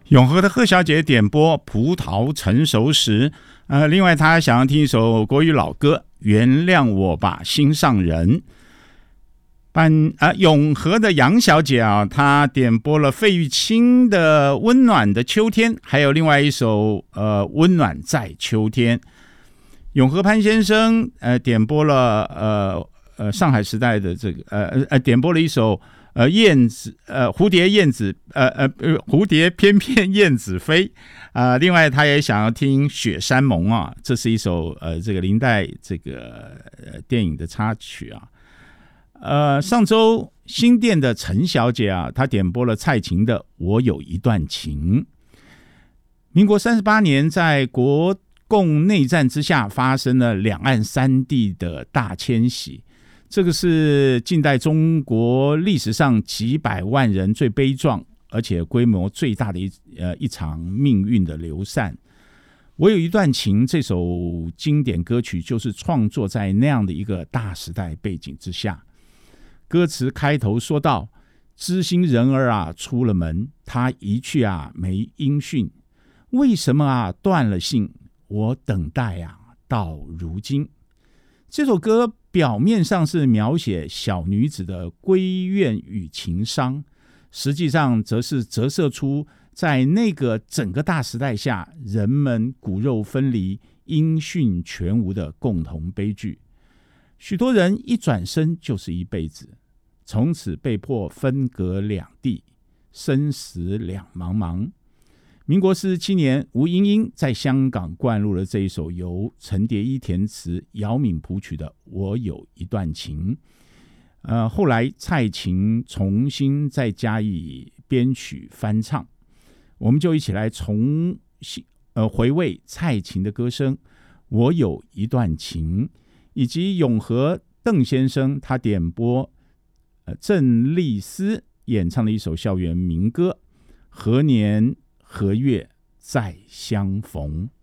永和的贺小姐点播葡萄成熟时，另外她想要听一首国语老歌《原谅我吧心上人》。永和的杨小姐啊，她点播了费玉清的《温暖的秋天》，还有另外一首温暖在秋天。永和潘先生点播了上海时代的这个点播了一首燕子蝴蝶燕子蝴蝶翩翩燕子飞另外他也想要听雪山盟啊，这是一首这个林黛这个电影的插曲啊。上周新店的陈小姐啊，她点播了蔡琴的我有一段情。民国38年在国共内战之下发生了两岸三地的大迁徙，这个是近代中国历史上几百万人最悲壮而且规模最大的一场命运的流散。我有一段情这首经典歌曲就是创作在那样的一个大时代背景之下。歌词开头说道：知心人儿啊出了门，他一去啊没音讯，为什么啊断了信，我等待啊到如今。这首歌表面上是描写小女子的闺怨与情伤，实际上则是折射出在那个整个大时代下人们骨肉分离、音讯全无的共同悲剧。许多人一转身就是一辈子，从此被迫分隔两地，生死两茫茫。民国47年，吴英英在香港灌录了这一首由陈蝶衣填词、姚敏谱曲的《我有一段情》。后来蔡琴重新再加以编曲翻唱，我们就一起来回味蔡琴的歌声《我有一段情》，以及永和邓先生他点播郑丽丝演唱的一首校园民歌《何年何月再相逢》。